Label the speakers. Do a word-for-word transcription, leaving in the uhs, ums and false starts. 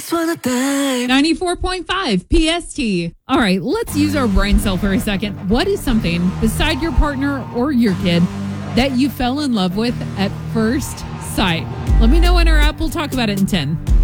Speaker 1: just wanna dive.
Speaker 2: ninety-four point five P S T. All right, let's use our brain cell for a second. What is something beside your partner or your kid that you fell in love with at first sight? Let me know in our app. We'll talk about it in ten.